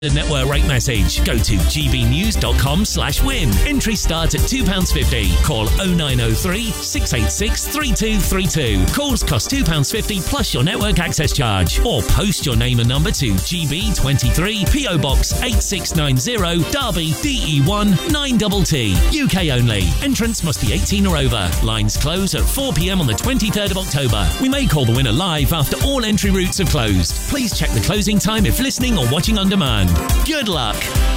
The network rate message. Go to gbnews.com/win. Entry starts at £2.50. Call 0903 686 3232. Calls cost £2.50 plus your network access charge. Or post your name and number to GB23 PO Box 8690 Derby DE1 9TT. UK only. Entrance must be 18 or over. Lines close at 4 p.m. on the 23rd of October. We may call the winner live after all entry routes have closed. Please check the closing time if listening or watching on demand. Good luck.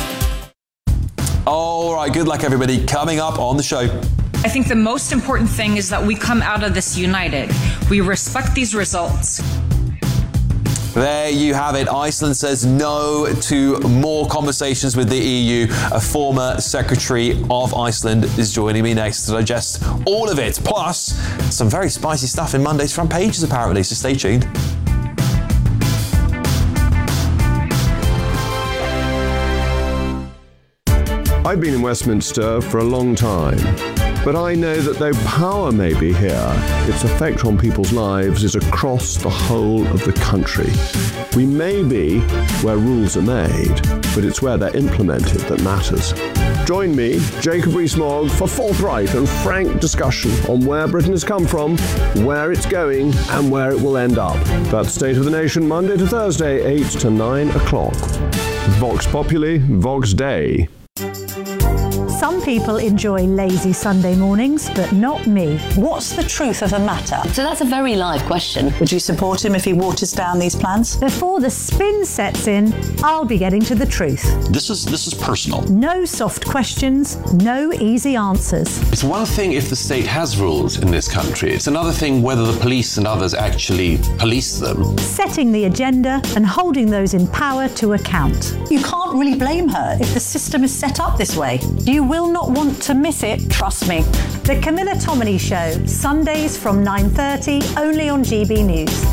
All right, good luck, everybody. Coming up on the show. I think the most important thing is that we come out of this united. We respect these results. There you have it. Iceland says no to more conversations with the EU. A former Secretary of Iceland is joining me next to digest all of it. Plus, some very spicy stuff in Monday's front pages, apparently, so stay tuned. I've been in Westminster for a long time, but I know that though power may be here, its effect on people's lives is across the whole of the country. We may be where rules are made, but it's where they're implemented that matters. Join me, Jacob Rees-Mogg, for forthright and frank discussion on where Britain has come from, where it's going, and where it will end up. That's State of the Nation, Monday to Thursday, 8 to 9 o'clock. Vox Populi, Vox Dei. Some people enjoy lazy Sunday mornings, but not me. What's the truth of the matter? So that's a very live question. Would you support him if he waters down these plans? Before the spin sets in, I'll be getting to the truth. This is personal. No soft questions, no easy answers. It's one thing if the state has rules in this country. It's another thing whether the police and others actually police them. Setting the agenda and holding those in power to account. You can't really blame her if the system is set up this way. You will not want to miss it, trust me. The Camilla Tominey Show, Sundays from 9:30, only on GB News.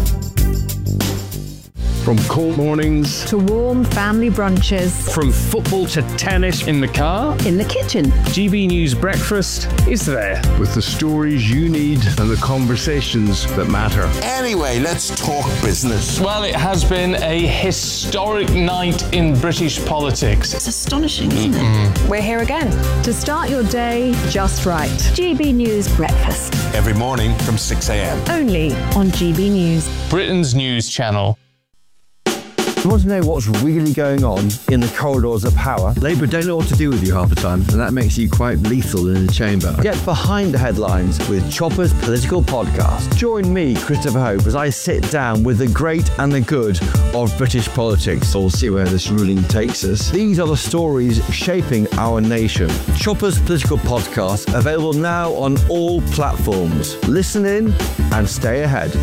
From cold mornings to warm family brunches. From football to tennis in the car. In the kitchen. GB News Breakfast is there. With the stories you need and the conversations that matter. Anyway, let's talk business. Well, it has been a historic night in British politics. It's astonishing, isn't it? We're here again. To start your day just right. GB News Breakfast. Every morning from 6 a.m. Only on GB News. Britain's news channel. You want to know what's really going on in the corridors of power? Labour don't know what to do with you half the time, and that makes you quite lethal in the chamber. Get behind the headlines with Chopper's Political Podcast. Join me, Christopher Hope, as I sit down with the great and the good of British politics. We'll see where this ruling takes us. These are the stories shaping our nation. Chopper's Political Podcast, available now on all platforms. Listen in and stay ahead.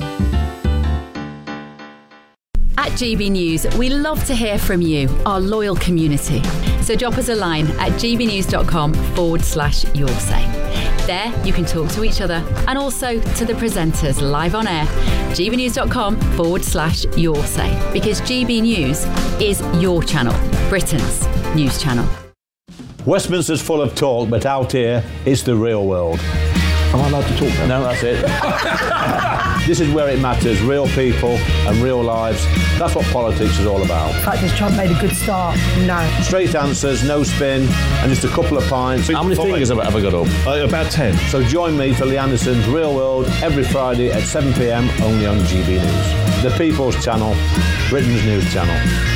At GB News, we love to hear from you, our loyal community. So drop us a line at gbnews.com/yoursay. There, you can talk to each other and also to the presenters live on air. gbnews.com/yoursay. Because GB News is your channel, Britain's news channel. Westminster's full of talk, but out here, it's the real world. Am I allowed to talk now? No, that's it. This is where it matters, real people and real lives. That's what politics is all about. In fact, has Trump made a good start? No. Straight answers, no spin, and just a couple of pints. How many fingers have I ever got up? About 10. So join me for Lee Anderson's Real World every Friday at 7 p.m. only on GB News. The People's Channel, Britain's news channel.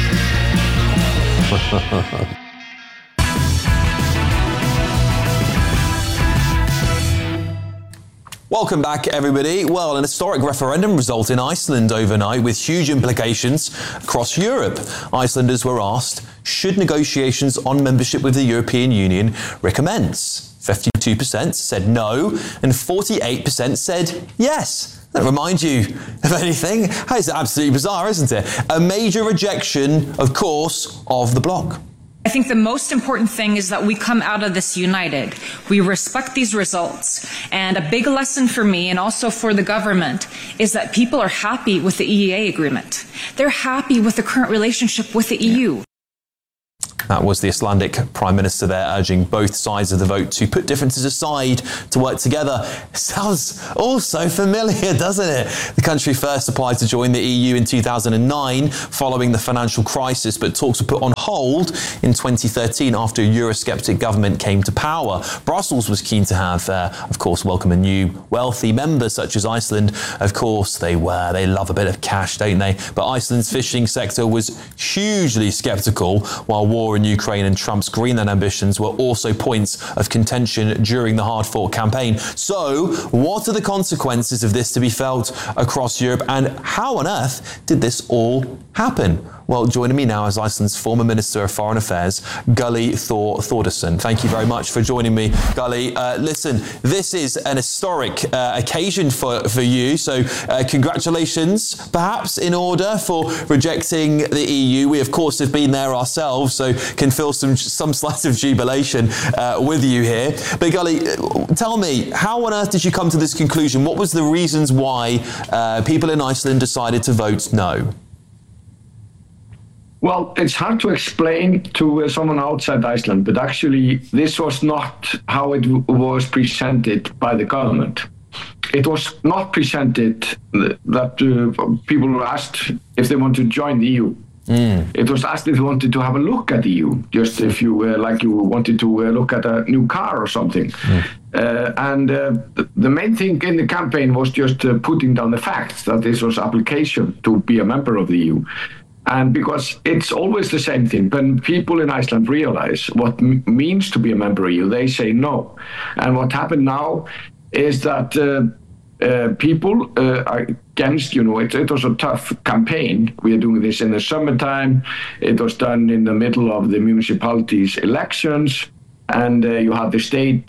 Welcome back, everybody. Well, an historic referendum result in Iceland overnight with huge implications across Europe. Icelanders were asked, should negotiations on membership with the European Union recommence? 52% said no, and 48% said yes. That reminds you of anything? It's absolutely bizarre, isn't it? A major rejection, of course, of the bloc. I think the most important thing is that we come out of this united. We respect these results. And a big lesson for me and also for the government is that people are happy with the EEA agreement. They're happy with the current relationship with the EU. That was the Icelandic Prime Minister there, urging both sides of the vote to put differences aside to work together. Sounds all so familiar, doesn't it? The country first applied to join the EU in 2009 following the financial crisis, but talks were put on hold in 2013 after a Eurosceptic government came to power. Brussels was keen to have, of course, welcome a new wealthy member such as Iceland. Of course they were. They love a bit of cash, don't they? But Iceland's fishing sector was hugely sceptical, while war in Ukraine and Trump's Greenland ambitions were also points of contention during the hard-fought campaign. So, what are the consequences of this to be felt across Europe, and how on earth did this all happen? Well, joining me now is Iceland's former Minister of Foreign Affairs, Gulli Thor Thordarson. Thank you very much for joining me, Gulli. Listen, this is an historic occasion for you, so congratulations, perhaps, in order for rejecting the EU. We, of course, have been there ourselves, so can feel some slight of jubilation with you here. But Gulli, tell me, how on earth did you come to this conclusion? What was the reasons why people in Iceland decided to vote no? Well, it's hard to explain to someone outside Iceland, but actually this was not how it was presented by the government. It was not presented that people were asked if they want to join the EU. It was asked if they wanted to have a look at the EU, just if you you wanted to look at a new car or something. And the main thing in the campaign was just putting down the facts that this was application to be a member of the EU. And because it's always the same thing, when people in Iceland realize what means to be a member of EU, they say no. And what happened now is that people against, it was a tough campaign. We are doing this in the summertime. It was done in the middle of the municipalities' elections. And you have the state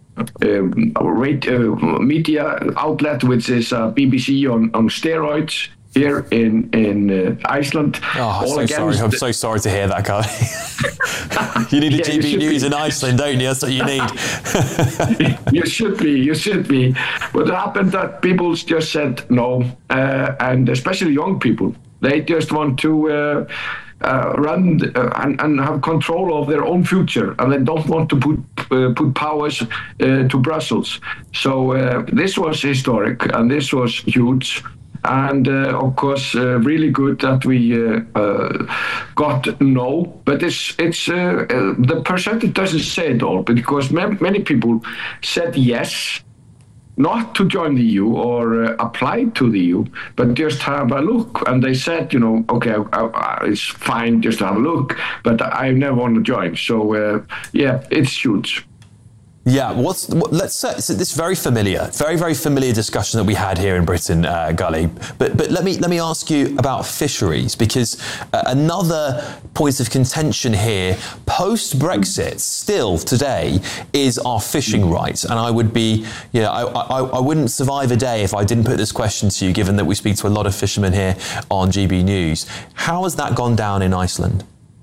media outlet, which is BBC on steroids. Here in Iceland. Oh, I'm so sorry to hear that, Guy. You need a GB News in Iceland, don't you? That's what you need. You should be. But it happened that people just said no, and especially young people. They just want to run and have control of their own future, and they don't want to put powers to Brussels. So this was historic, and this was huge. And of course, really good that we got no. But it's the percentage doesn't say it all, because many people said yes, not to join the EU or apply to the EU, but just have a look. And they said, okay, it's fine just to have a look, but I never want to join. So it's huge. Yeah, let's say this very familiar discussion that we had here in Britain, Gulli. But let me ask you about fisheries, because another point of contention here post Brexit still today is our fishing rights. And I would be, I wouldn't survive a day if I didn't put this question to you, given that we speak to a lot of fishermen here on GB News. How has that gone down in Iceland?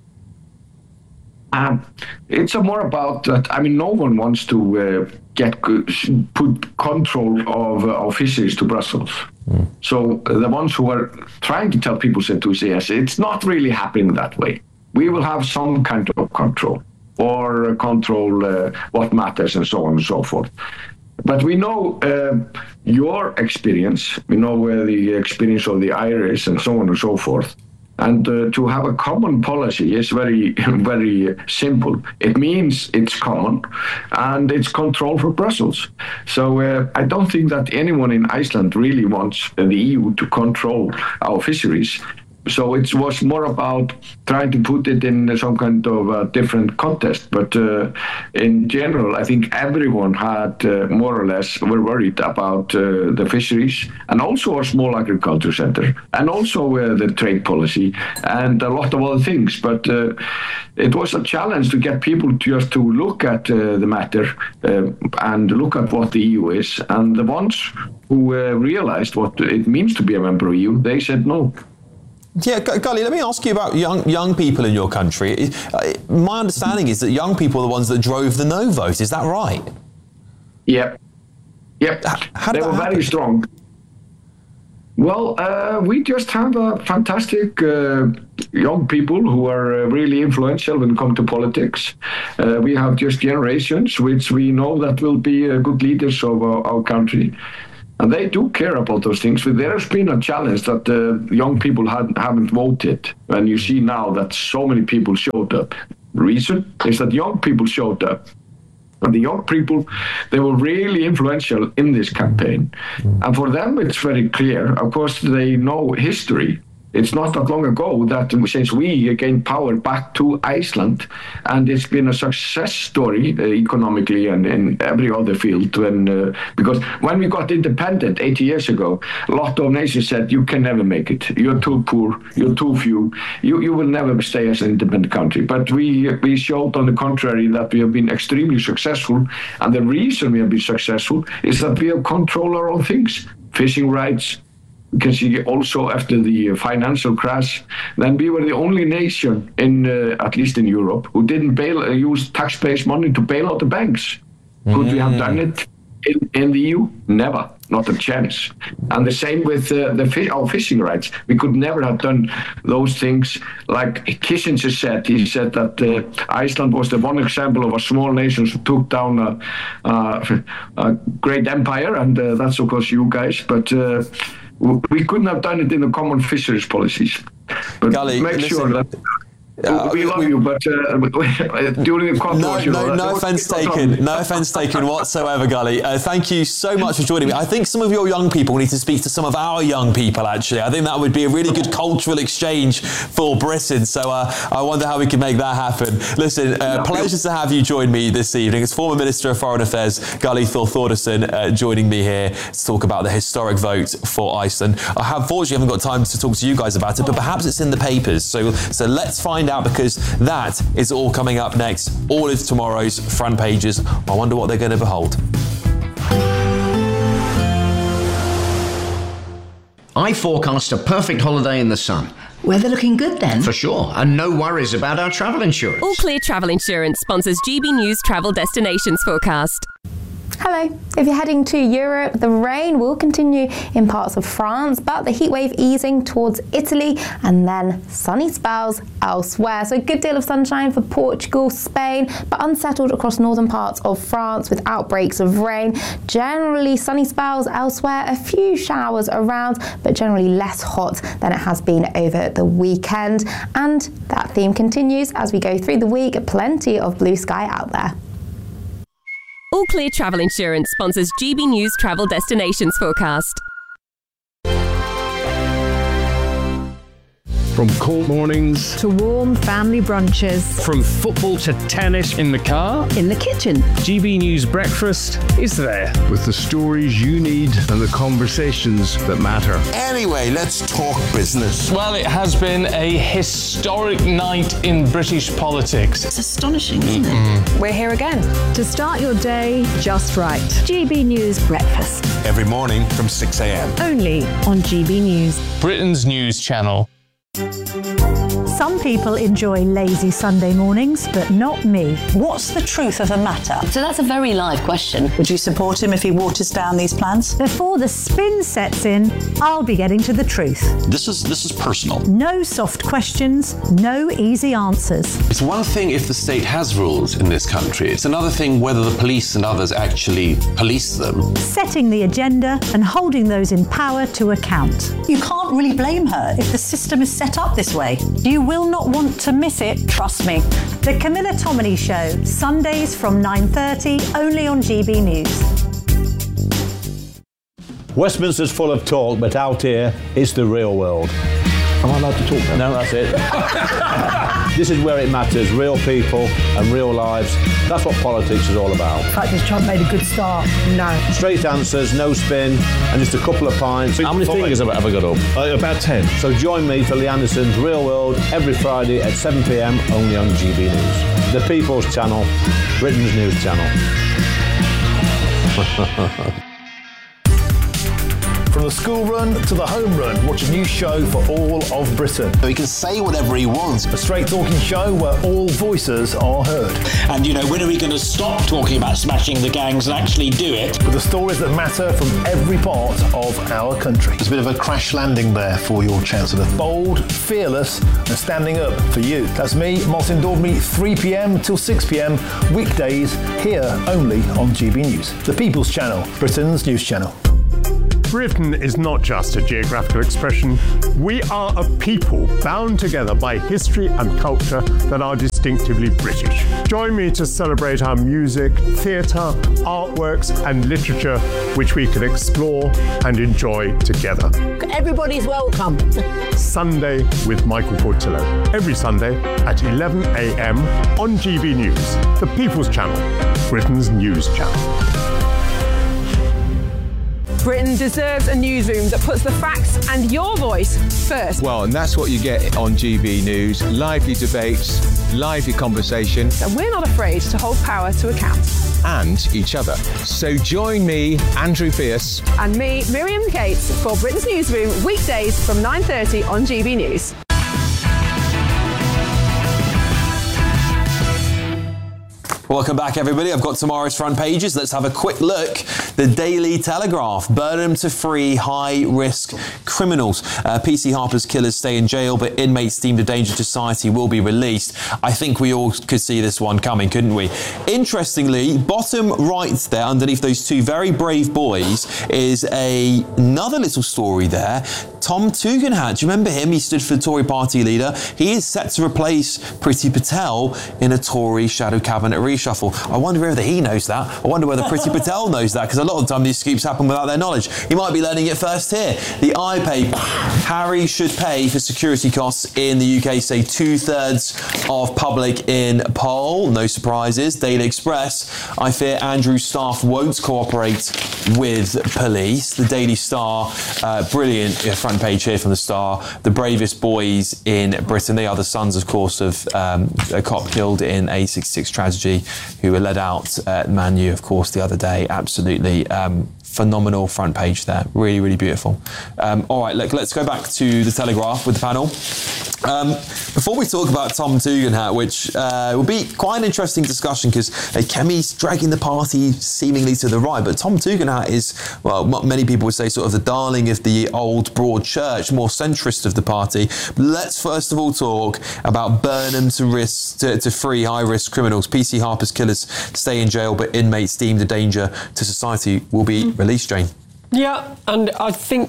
It's more about that. I mean, no one wants to put control of fisheries to Brussels. So the ones who are trying to tell people to say yes, it's not really happening that way. We will have some kind of control, or control what matters and so on and so forth. But we know your experience. We know the experience of the Irish and so on and so forth. And to have a common policy is very, very simple. It means it's common, and it's control for Brussels. So I don't think that anyone in Iceland really wants the EU to control our fisheries. So it was more about trying to put it in some kind of a different context. But in general, I think everyone had more or less were worried about the fisheries, and also our small agriculture center, and also the trade policy, and a lot of other things. But it was a challenge to get people just to look at the matter and look at what the EU is. And the ones who realized what it means to be a member of EU, they said no. Yeah, Gulli, let me ask you about young people in your country. My understanding is that young people are the ones that drove the no vote. Is that right? Yep. They were very strong. Well, we just have a fantastic young people who are really influential when it comes to politics. We have just generations which we know that will be good leaders of our country. And they do care about those things. But there has been a challenge that young people haven't voted. And you see now that so many people showed up. The reason is that young people showed up. And the young people, they were really influential in this campaign. And for them, it's very clear. Of course, they know history. It's not that long ago that since we gained power back to Iceland, and it's been a success story economically and in every other field. Because when we got independent 80 years ago, a lot of nations said, you can never make it. You're too poor, you're too few, you will never stay as an independent country. But we showed on the contrary that we have been extremely successful, and the reason we have been successful is that we have control our own things, fishing rights. You can see also after the financial crash, then we were the only nation in, at least in Europe, who didn't use taxpayers' money to bail out the banks. Could we have done it in the EU? Never, not a chance. And the same with our fishing rights. We could never have done those things like Kissinger said. He said that Iceland was the one example of a small nation who took down a great empire, and that's of course you guys, but we couldn't have done it in the common fisheries policies. But Gully, make sure that we love you, but during the COP, no offence taken. No offence taken whatsoever, Gully. Thank you so much for joining me. I think some of your young people need to speak to some of our young people, actually. I think that would be a really good cultural exchange for Britain. So I wonder how we can make that happen. Listen, pleasure to have you join me this evening. It's former Minister of Foreign Affairs, Gully Thor-Thordarson, joining me here to talk about the historic vote for Iceland. I unfortunately haven't got time to talk to you guys about it, but perhaps it's in the papers. So let's find out, because that is all coming up next. All of tomorrow's front pages. I wonder what they're going to behold. I forecast a perfect holiday in the sun. Weather looking good then? For sure, and no worries about our travel insurance. All Clear Travel Insurance sponsors GB News Travel Destinations Forecast. Hello. If you're heading to Europe, the rain will continue in parts of France, but the heat wave easing towards Italy and then sunny spells elsewhere. So a good deal of sunshine for Portugal, Spain, but unsettled across northern parts of France with outbreaks of rain. Generally sunny spells elsewhere, a few showers around, but generally less hot than it has been over the weekend. And that theme continues as we go through the week. Plenty of blue sky out there. All Clear Travel Insurance sponsors GB News Travel Destinations Forecast. From cold mornings to warm family brunches. From football to tennis in the car. In the kitchen. GB News Breakfast is there. with the stories you need and the conversations that matter. Anyway, let's talk business. Well, it has been a historic night in British politics. It's astonishing, isn't it? We're here again to start your day just right. GB News Breakfast. Every morning from 6 a.m. Only on GB News. Britain's news channel. Some people enjoy lazy Sunday mornings, but not me. What's the truth of the matter? So that's a very live question. Would you support him if he waters down these plans? Before the spin sets in, I'll be getting to the truth. This is personal. No soft questions, no easy answers. It's one thing if the state has rules in this country. It's another thing whether the police and others actually police them. Setting the agenda and holding those in power to account. You can't really blame her if the system is set up this way. You will not want to miss it, trust me. The Camilla Tominey Show, Sundays from 9:30, only on GB News. Westminster's full of talk, but out here, it's the real world. Am I allowed to talk now? No, that's it. This is where it matters, real people and real lives. That's what politics is all about. The fact is Trump made a good start. No. Straight answers, no spin, and just a couple of pints. How many fingers have I got up? About 10. So join me for Lee Anderson's Real World every Friday at 7 p.m. only on GB News. The People's Channel, Britain's news channel. From the school run to the home run, watch a new show for all of Britain. So he can say whatever he wants. A straight talking show where all voices are heard. And, when are we going to stop talking about smashing the gangs and actually do it? With the stories that matter from every part of our country. There's a bit of a crash landing there for your Chancellor. Bold, fearless, and standing up for you. That's me, Martin Daubney, 3 p.m. till 6 p.m. weekdays, here only on GB News. The People's Channel, Britain's news channel. Britain is not just a geographical expression. We are a people bound together by history and culture that are distinctively British. Join me to celebrate our music, theatre, artworks and literature, which we can explore and enjoy together. Everybody's welcome. Sunday with Michael Portillo. Every Sunday at 11 a.m. on GB News, the People's Channel, Britain's news channel. Britain deserves a newsroom that puts the facts and your voice first. Well, and that's what you get on GB News. Lively debates, lively conversation. And we're not afraid to hold power to account. And each other. So join me, Andrew Pierce. And me, Miriam Cates, for Britain's Newsroom, weekdays from 9:30 on GB News. Welcome back, everybody. I've got tomorrow's front pages. Let's have a quick look. The Daily Telegraph. Burnham to free high-risk criminals. PC Harper's killers stay in jail, but inmates deemed a danger to society will be released. I think we all could see this one coming, couldn't we? Interestingly, bottom right there, underneath those two very brave boys, is another little story there. Tom Tugendhat. Do you remember him? He stood for the Tory party leader. He is set to replace Priti Patel in a Tory shadow cabinet reshuffle. I wonder whether he knows that. I wonder whether Priti Patel knows that, because a lot of the time these scoops happen without their knowledge. He might be learning it first here. The iPaper. Harry should pay for security costs in the UK, say 2/3 of public in poll. No surprises. Daily Express. I fear Andrew's staff won't cooperate with police. The Daily Star. Brilliant front page here from the Star. The bravest boys in Britain. They are the sons, of course, of a cop killed in a 66 tragedy, who were led out at Man U, of course, the other day. Absolutely phenomenal front page there. Really, really beautiful. All right, look, let's go back to the Telegraph with the panel. Before we talk about Tom Tugendhat, which will be quite an interesting discussion, because Kemi's dragging the party seemingly to the right, but Tom Tugendhat is, well, many people would say sort of the darling of the old broad church, more centrist of the party. Let's first of all talk about Burnham to free high-risk criminals. PC Harper's killers stay in jail, but inmates deemed a danger to society will be released, Jane. Yeah, and I think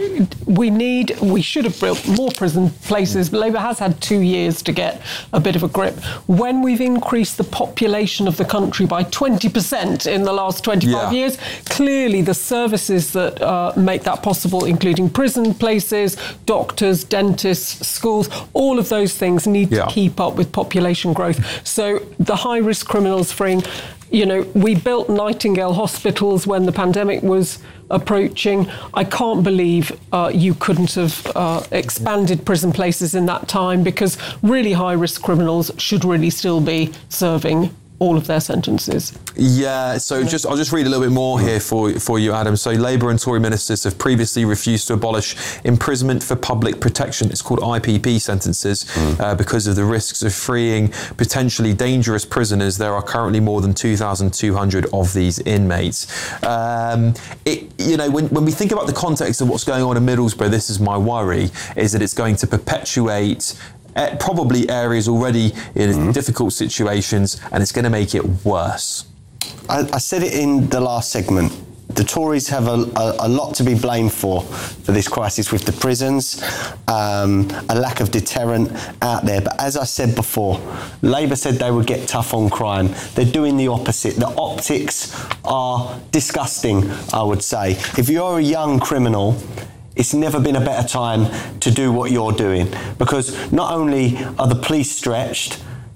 we should have built more prison places. Labour has had 2 years to get a bit of a grip. When we've increased the population of the country by 20% in the last 25 years, clearly the services that make that possible, including prison places, doctors, dentists, schools, all of those things need to keep up with population growth. So the high-risk criminals freeing, we built Nightingale hospitals when the pandemic was approaching. I can't believe you couldn't have expanded prison places in that time, because really high-risk criminals should really still be serving all of their sentences. Yeah, so I'll just read a little bit more here for you, Adam. So Labour and Tory ministers have previously refused to abolish imprisonment for public protection. It's called IPP sentences because of the risks of freeing potentially dangerous prisoners. There are currently more than 2,200 of these inmates. When we think about the context of what's going on in Middlesbrough, this is my worry, is that it's going to perpetuate probably areas already in difficult situations, and it's going to make it worse. I said it in the last segment. The Tories have a lot to be blamed for this crisis, with the prisons, a lack of deterrent out there. But as I said before, Labour said they would get tough on crime. They're doing the opposite. The optics are disgusting, I would say. If you're a young criminal, it's never been a better time to do what you're doing, because not only are the police stretched,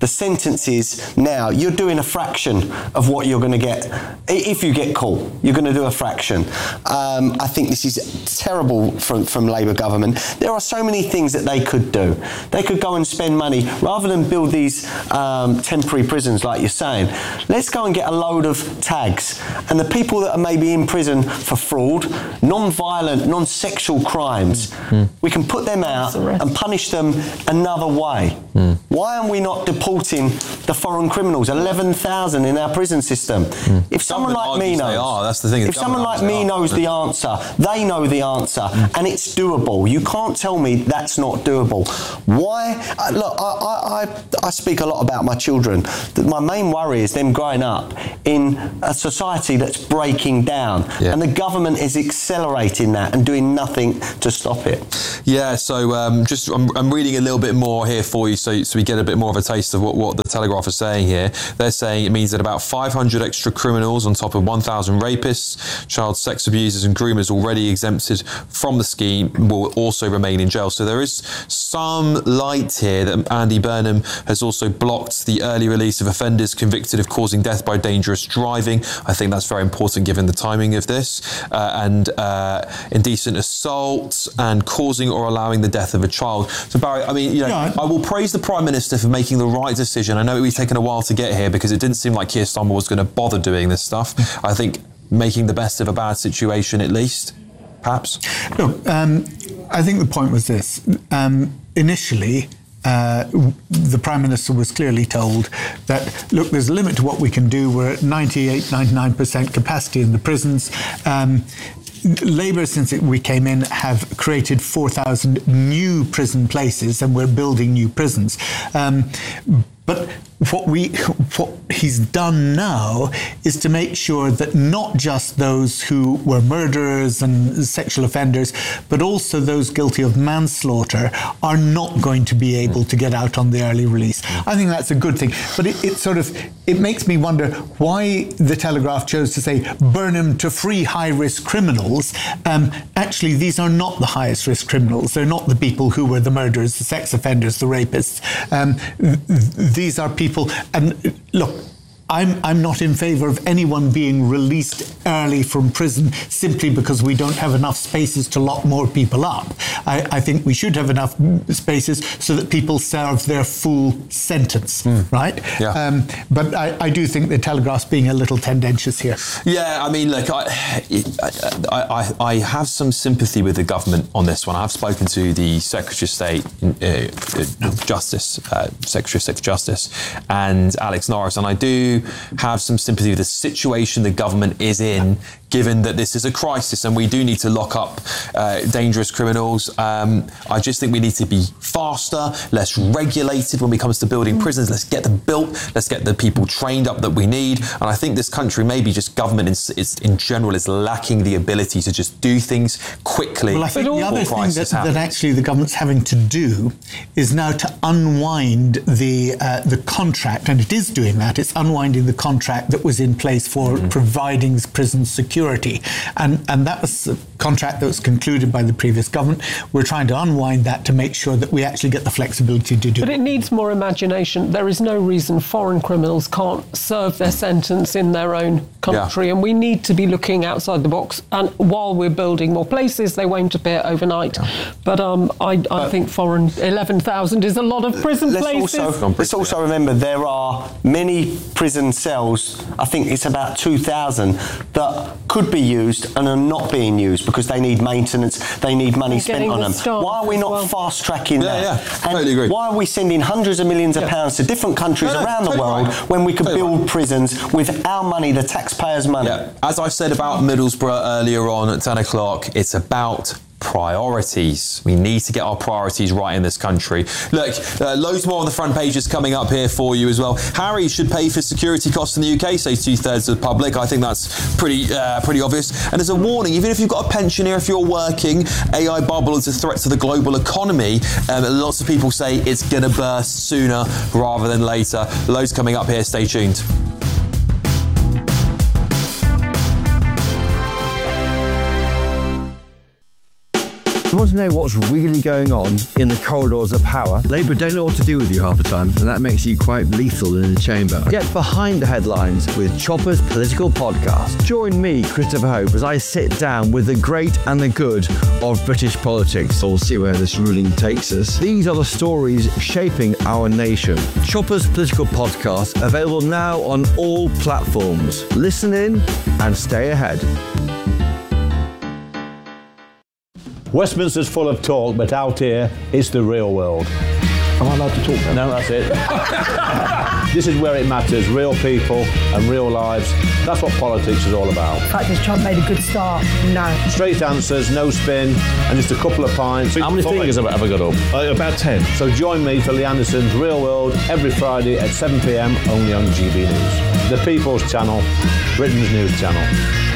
the sentences now, you're doing a fraction of what you're going to get. If you get caught, you're going to do a fraction. I think this is terrible from Labour government. There are so many things that they could do. They could go and spend money, rather than build these temporary prisons like you're saying. Let's go and get a load of tags. And the people that are maybe in prison for fraud, non-violent, non-sexual crimes, we can put them out and punish them another way. Why are we not deporting the foreign criminals? 11,000 in our prison system. If someone like me knows, that's the thing. If someone like me knows the answer, they know the answer, and it's doable. You can't tell me that's not doable. Why? Look, I speak a lot about my children. My main worry is them growing up in a society that's breaking down, and the government is accelerating that and doing nothing to stop it. Yeah, so I'm reading a little bit more here for you, so we get a bit more of a taste of what the Telegraph is saying here. They're saying it means that about 500 extra criminals on top of 1,000 rapists, child sex abusers and groomers already exempted from the scheme will also remain in jail. So there is some light here that Andy Burnham has also blocked the early release of offenders convicted of causing death by dangerous driving. I think that's very important given the timing of this, and indecent assault and causing or allowing the death of a child. So Barry, I mean, I will praise the Prime Minister for making the right decision. I know we've taken a while to get here because it didn't seem like Keir Starmer was going to bother doing this stuff. I think making the best of a bad situation, at least, perhaps. Look, I think the point was this. Initially, the Prime Minister was clearly told that, look, there's a limit to what we can do. We're at 98, 99% capacity in the prisons. Labour, since we came in, have created 4,000 new prison places, and we're building new prisons. But what he's done now is to make sure that not just those who were murderers and sexual offenders, but also those guilty of manslaughter are not going to be able to get out on the early release. I think that's a good thing. But it makes me wonder why the Telegraph chose to say Burnham to free high-risk criminals. Actually, these are not the highest risk criminals. They're not the people who were the murderers, the sex offenders, the rapists. These are people, and look, I'm not in favour of anyone being released early from prison simply because we don't have enough spaces to lock more people up. I think we should have enough spaces so that people serve their full sentence, right? Yeah. But I do think the Telegraph's being a little tendentious here. Yeah, I mean, look, I have some sympathy with the government on this one. I've spoken to the Secretary of State, Secretary of State for Justice, and Alex Norris, and I do have some sympathy with the situation the government is in, given that this is a crisis and we do need to lock up dangerous criminals. I just think we need to be faster, less regulated when it comes to building prisons. Let's get them built. Let's get the people trained up that we need. And I think this country, maybe just government in general, is lacking the ability to just do things quickly. Well, I think the other thing that actually the government's having to do is now to unwind the contract, and it is doing that. It's unwinding the contract that was in place for providing prison security. And that was a contract that was concluded by the previous government. We're trying to unwind that to make sure that we actually get the flexibility to do it. But it needs more imagination. There is no reason foreign criminals can't serve their sentence in their own country, and we need to be looking outside the box. And while we're building more places, they won't appear overnight. But I think 11,000 is a lot of prison places. Let's also remember there are many prison cells, I think it's about 2,000, that could be used and are not being used because they need maintenance, they need money spent on them. Why are we not fast-tracking that? Yeah, totally agree. Why are we sending hundreds of millions of pounds to different countries around the world when we could build prisons with our money, the taxpayers' money? Yeah. As I said about Middlesbrough earlier on at 10 o'clock, it's about priorities. We need to get our priorities right in this country. Look, loads more on the front pages coming up here for you as well. Harry should pay for security costs in the UK, say 2/3 of the public. I think that's pretty obvious. And as a warning, even if you've got a pensioner, if you're working, AI bubble is a threat to the global economy. Lots of people say it's going to burst sooner rather than later. Loads coming up here. Stay tuned. You want to know what's really going on in the corridors of power? Labour don't know what to do with you half the time, and that makes you quite lethal in the chamber. Get behind the headlines with Chopper's Political Podcast. Join me, Christopher Hope, as I sit down with the great and the good of British politics. We'll see where this ruling takes us. These are the stories shaping our nation. Chopper's Political Podcast, available now on all platforms. Listen in and stay ahead. Westminster's full of talk, but out here, it's the real world. Am I allowed to talk now? No, that's it. This is where it matters. Real people and real lives. That's what politics is all about. In fact, has Trump made a good start? No. Straight answers, no spin, and just a couple of pints. How many fingers have I got up? About 10. So join me for Lee Anderson's Real World every Friday at 7 p.m. only on GB News. The People's Channel, Britain's news channel.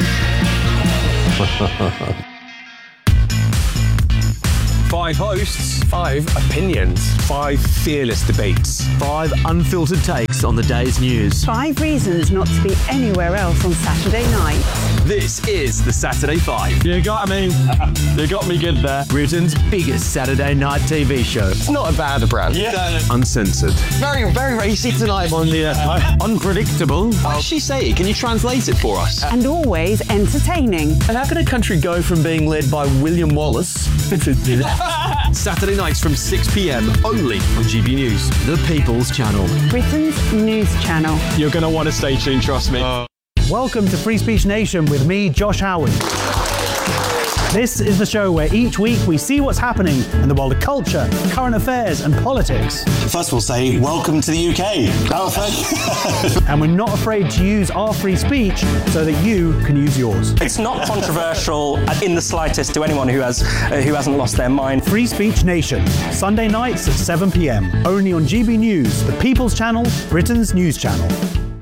5 hosts, 5 opinions, 5 fearless debates, 5 unfiltered takes on the day's news. 5 reasons not to be anywhere else on Saturday night. This is the Saturday 5. You got me. You got me good there. Britain's biggest Saturday night TV show. It's not a bad brand. Yeah. Uncensored. Very, very racy tonight. On the unpredictable. What did she say? Can you translate it for us? And always entertaining. And how can a country go from being led by William Wallace to Saturday nights from 6 p.m. only on GB News, the People's Channel. Britain's news channel. You're going to want to stay tuned, trust me. Welcome to Free Speech Nation with me, Josh Howard. This is the show where each week we see what's happening in the world of culture, current affairs and politics. First we'll say, welcome to the UK. And we're not afraid to use our free speech so that you can use yours. It's not controversial in the slightest to anyone who hasn't lost their mind. Free Speech Nation, Sunday nights at 7 p.m. only on GB News, the People's Channel, Britain's news channel.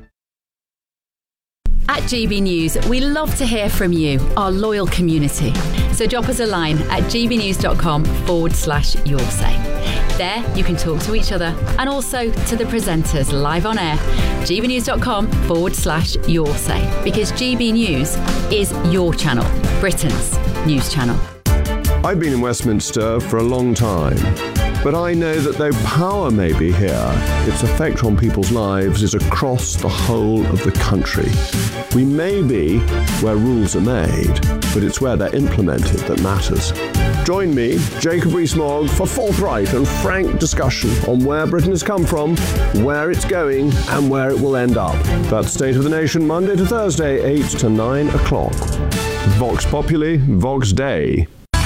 At GB News, we love to hear from you, our loyal community. So drop us a line at gbnews.com/your say. There, you can talk to each other and also to the presenters live on air. gbnews.com/your say. Because GB News is your channel, Britain's news channel. I've been in Westminster for a long time, but I know that though power may be here, its effect on people's lives is across the whole of the country. We may be where rules are made, but it's where they're implemented that matters. Join me, Jacob Rees-Mogg, for forthright and frank discussion on where Britain has come from, where it's going, and where it will end up. That's State of the Nation, Monday to Thursday, 8 to 9 o'clock. Vox Populi, Vox Dei.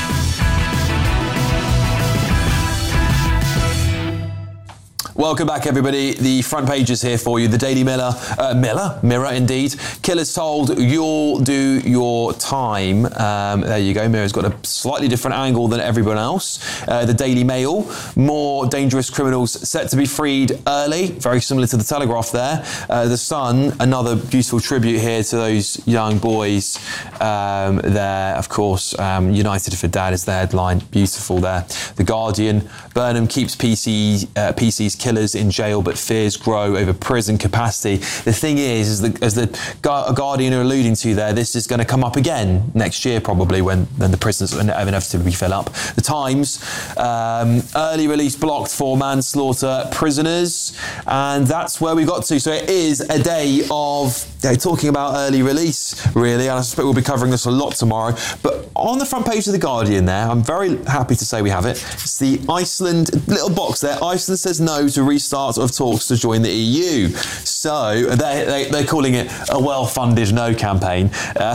Welcome back, everybody. The front page is here for you. The Daily Mirror, indeed. Killers told you'll do your time. There you go. Mirror's got a slightly different angle than everyone else. The Daily Mail, more dangerous criminals set to be freed early. Very similar to the Telegraph there. The Sun, another beautiful tribute here to those young boys there. Of course, United for Dad is the headline. Beautiful there. The Guardian, Burnham keeps PC's killers in jail, but fears grow over prison capacity. The thing is as the Guardian are alluding to there, this is going to come up again next year probably when the prisons inevitably fill up. The Times, early release blocked for manslaughter prisoners, and that's where we got to. So it is a day of talking about early release, really, and I suspect we'll be covering this a lot tomorrow. But on the front page of The Guardian there, I'm very happy to say we have it. It's the Iceland little box there. Iceland says no to restart of talks to join the EU. So they're calling it a well-funded no campaign.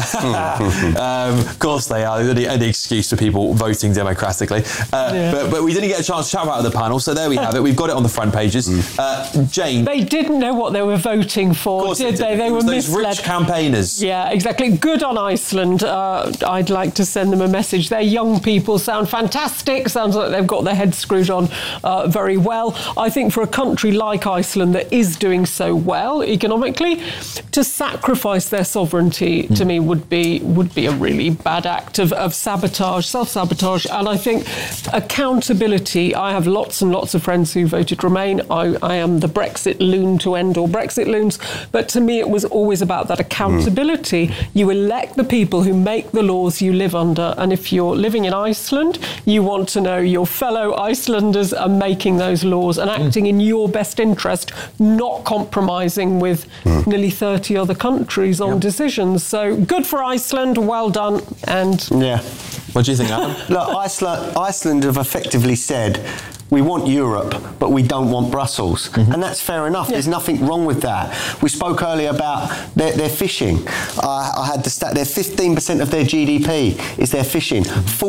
Of course they are. Any excuse for people voting democratically. But we didn't get a chance to chat about the panel, so there we have it. We've got it on the front pages. Jane. They didn't know what they were voting for, did they? They were those rich campaigners. Yeah, exactly. Good on Iceland. I'd like to send them a message. Their young people sound fantastic. Sounds like they've got their heads screwed on very well. I think for a country like Iceland that is doing so well, well economically. To sacrifice their sovereignty, to me, would be a really bad act of sabotage, self-sabotage. And I think accountability, I have lots and lots of friends who voted Remain. I am the Brexit loon to end all Brexit loons. But to me, it was always about that accountability. You elect the people who make the laws you live under. And if you're living in Iceland, you want to know your fellow Icelanders are making those laws and acting in your best interest, not compromising with nearly 30 other countries on decisions. So good for Iceland, well done. And what do you think, Adam? Look, Iceland have effectively said, we want Europe, but we don't want Brussels. And that's fair enough. There's nothing wrong with that. We spoke earlier about their fishing. I had the stat, they're 15% of their GDP is their fishing,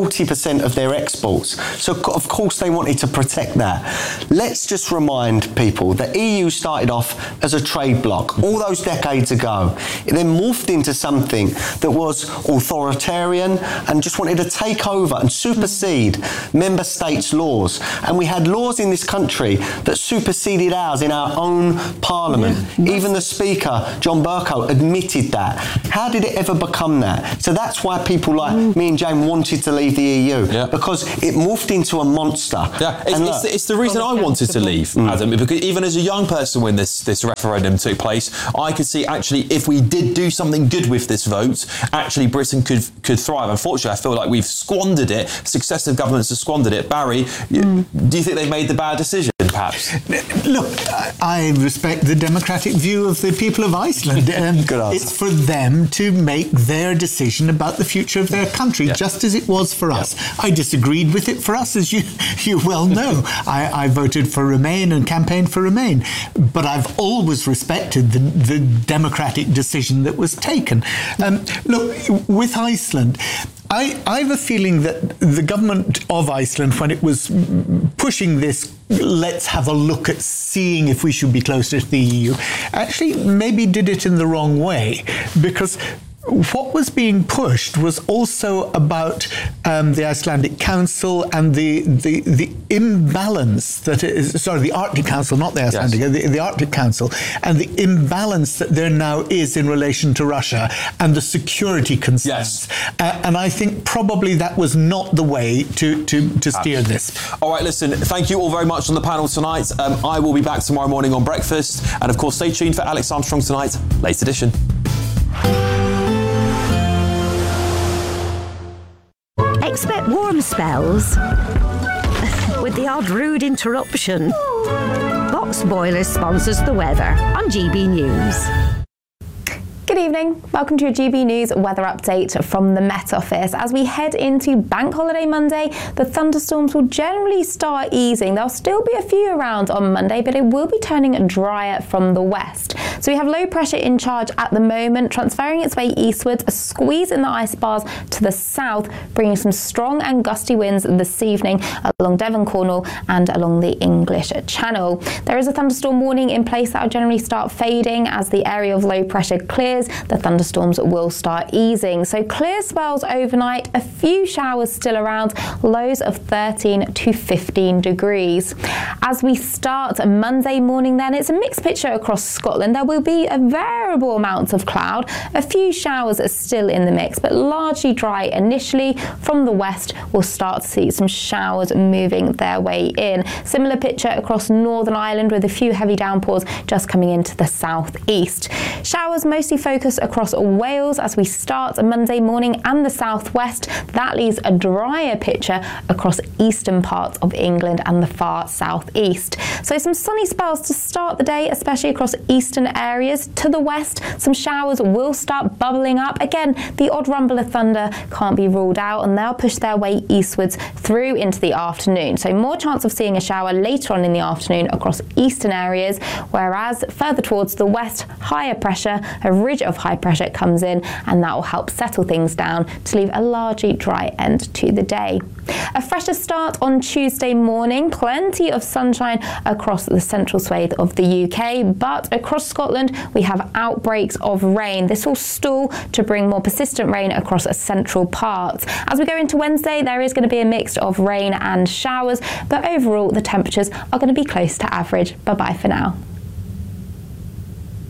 40% of their exports. So, of course, they wanted to protect that. Let's just remind people that EU started off as a trade bloc all those decades ago. It then morphed into something that was authoritarian and just wanted to take over and supersede member states' laws. And we had laws in this country that superseded ours in our own parliament. Even the Speaker, John Bercow, admitted that. How did it ever become that? So that's why people like me and Jane wanted to leave the EU, because it morphed into a monster. It's the reason I wanted to leave, Adam, because even as a young person when this referendum took place, I could see actually if we did do something good with this vote, actually Britain could thrive. Unfortunately, I feel like we've squandered it. Successive governments have squandered it. Barry, do you think they made the bad decision, perhaps? Look, I respect the democratic view of the people of Iceland. It's for them to make their decision about the future of their country, just as it was for us. I disagreed with it for us, as you well know. I voted for Remain and campaigned for Remain. But I've always respected the democratic decision that was taken. Look, with Iceland, I have a feeling that the government of Iceland, when it was pushing this, let's have a look at seeing if we should be closer to the EU, actually maybe did it in the wrong way, because what was being pushed was also about the Icelandic Council and the imbalance that is, sorry, the Arctic Council, not the Icelandic, the Arctic Council, and the imbalance that there now is in relation to Russia and the security concerns. And I think probably that was not the way to steer this. All right, listen, thank you all very much on the panel tonight. I will be back tomorrow morning on Breakfast. And of course, stay tuned for Alex Armstrong tonight, late edition. Expect warm spells with the odd rude interruption. Box Boilers sponsors the weather on GB News. Good evening. Welcome to your GB News weather update from the Met Office. As we head into Bank Holiday Monday, the thunderstorms will generally start easing. There'll still be a few around on Monday, but it will be turning drier from the west. So we have low pressure in charge at the moment, transferring its way eastwards, a squeeze in the ice bars to the south, bringing some strong and gusty winds this evening along Devon, Cornwall and along the English Channel. There is a thunderstorm warning in place that will generally start fading as the area of low pressure clears. The thunderstorms will start easing. So clear spells overnight, a few showers still around, lows of 13 to 15 degrees. As we start Monday morning then, it's a mixed picture across Scotland. There will be a variable amounts of cloud, a few showers are still in the mix, but largely dry initially. From the west, we'll start to see some showers moving their way in. Similar picture across Northern Ireland with a few heavy downpours just coming into the southeast. Showers mostly focus across Wales as we start Monday morning and the southwest. That leaves a drier picture across eastern parts of England and the far southeast. So some sunny spells to start the day, especially across eastern areas. To the west, some showers will start bubbling up. Again, the odd rumble of thunder can't be ruled out, and they'll push their way eastwards through into the afternoon. So more chance of seeing a shower later on in the afternoon across eastern areas, whereas further towards the west, higher pressure, a ridge of high pressure comes in, and that will help settle things down to leave a largely dry end to the day. A fresher start on Tuesday morning, plenty of sunshine across the central swathe of the UK, but across Scotland we have outbreaks of rain. This will stall to bring more persistent rain across central parts. As we go into Wednesday, there is going to be a mix of rain and showers, but overall the temperatures are going to be close to average. Bye bye for now.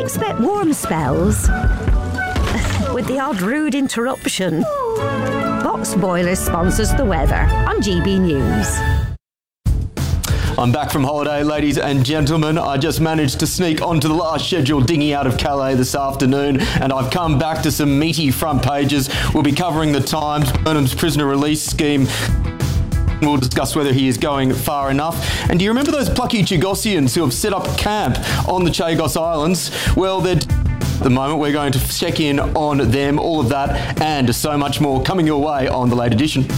Expect warm spells with the odd rude interruption. Box Boilers sponsors the weather on GB News. I'm back from holiday, ladies and gentlemen. I just managed to sneak onto the last scheduled dinghy out of Calais this afternoon, and I've come back to some meaty front pages. We'll be covering the Times, Burnham's prisoner release scheme. We'll discuss whether he is going far enough. And do you remember those plucky Chagosians who have set up camp on the Chagos Islands? Well, they're... At the moment, we're going to check in on them, all of that, and so much more coming your way on the late edition.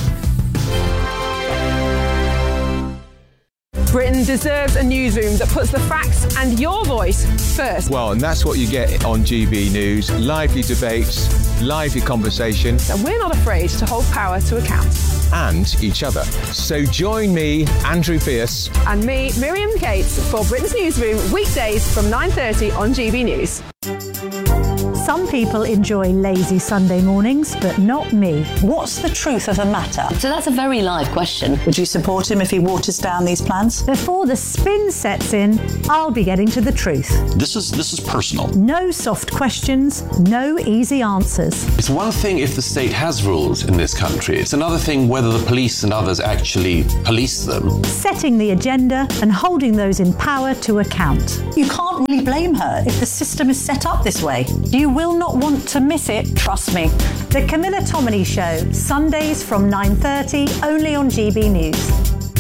Britain deserves a newsroom that puts the facts and your voice first. Well, and that's what you get on GB News. Lively debates, lively conversation. And we're not afraid to hold power to account. And each other. So join me, Andrew Pierce. And me, Miriam Cates, for Britain's Newsroom, weekdays from 9:30 on GB News. Some people enjoy lazy Sunday mornings, but not me. What's the truth of the matter? So that's a very live question. Would you support him if he waters down these plans? Before the spin sets in, I'll be getting to the truth. This is personal. No soft questions, no easy answers. It's one thing if the state has rules in this country. It's another thing whether the police and others actually police them. Setting the agenda and holding those in power to account. You can't really blame her if the system is set up this way. You will not want to miss it, trust me. The Camilla Tominey Show, Sundays from 9:30, only on GB News.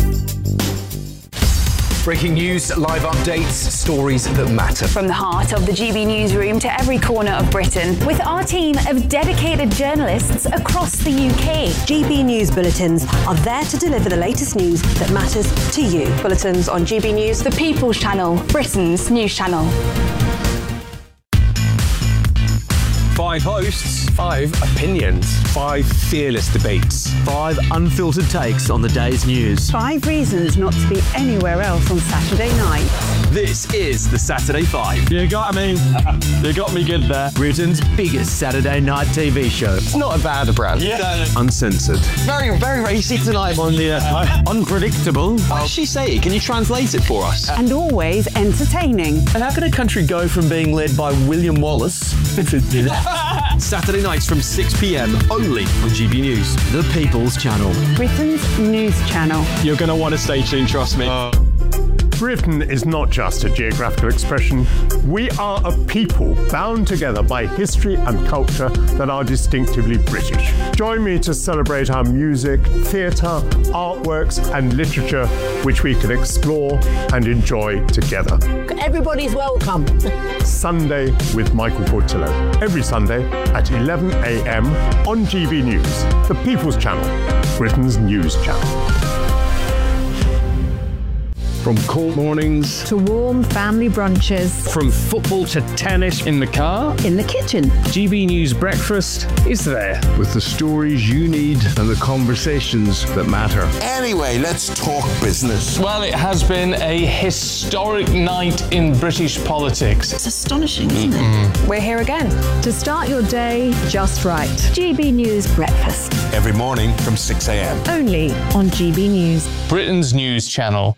Breaking news, live updates, stories that matter. From the heart of the GB Newsroom to every corner of Britain, with our team of dedicated journalists across the UK. GB News Bulletins are there to deliver the latest news that matters to you. Bulletins on GB News, the People's Channel, Britain's news channel. 5 hosts, 5 opinions, 5 fearless debates, 5 unfiltered takes on the day's news. 5 reasons not to be anywhere else on Saturday night. This is the Saturday 5. You got me good there. Britain's biggest Saturday night TV show. It's not a bad brand. Yeah. Uncensored. Very, very racy tonight on the unpredictable. What does she say? Can you translate it for us? And always entertaining. And how can a country go from being led by William Wallace Saturday nights from 6 p.m. only on GB News, the People's Channel. Britain's news channel. You're going to want to stay tuned, trust me. Britain is not just a geographical expression. We are a people bound together by history and culture that are distinctively British. Join me to celebrate our music, theatre, artworks and literature, which we can explore and enjoy together. Everybody's welcome. Sunday with Michael Portillo. Every Sunday at 11 a.m. on GB News, the People's Channel, Britain's news channel. From cold mornings to warm family brunches. From football to tennis in the car. In the kitchen. GB News Breakfast is there. With the stories you need and the conversations that matter. Anyway, let's talk business. Well, it has been a historic night in British politics. It's astonishing, isn't it? We're here again. To start your day just right. GB News Breakfast. Every morning from 6 a.m. Only on GB News. Britain's news channel.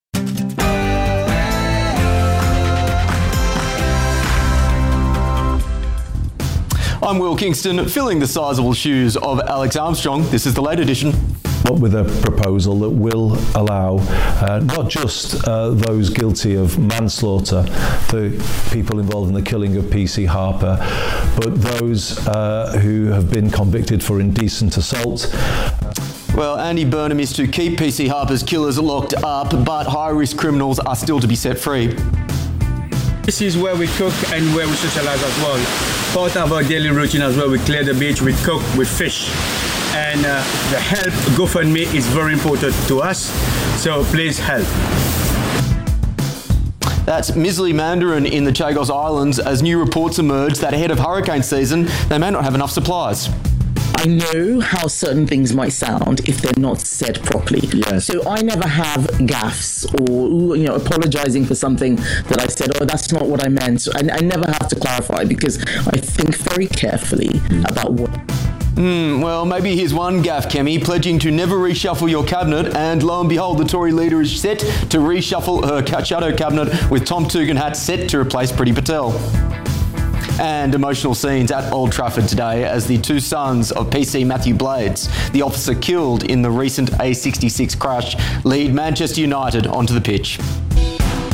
I'm Will Kingston, filling the sizable shoes of Alex Armstrong. This is the late edition. With a proposal that will allow not just those guilty of manslaughter, the people involved in the killing of PC Harper, but those who have been convicted for indecent assault. Well, Andy Burnham is to keep PC Harper's killers locked up, but high-risk criminals are still to be set free. This is where we cook and where we socialize as well. Part of our daily routine as well, we clear the beach, we cook, we fish. And the help GoFundMe is very important to us, so please help. That's Misley Mandarin in the Chagos Islands as new reports emerge that ahead of hurricane season, they may not have enough supplies. I know how certain things might sound if they're not said properly. Yes. So I never have gaffes or apologizing for something that I said, oh, that's not what I meant. I never have to clarify because I think very carefully about what... Well, maybe here's one gaff, Kemi, pledging to never reshuffle your cabinet, and lo and behold, the Tory leader is set to reshuffle her shadow cabinet with Tom Tugendhat set to replace Priti Patel. And emotional scenes at Old Trafford today as the two sons of PC Matthew Blades, the officer killed in the recent A66 crash, lead Manchester United onto the pitch.